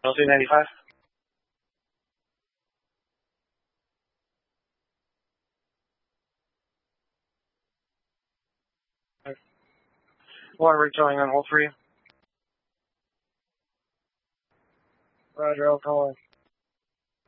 LC95. Water rejoining on hold for you. Roger, I'll call in.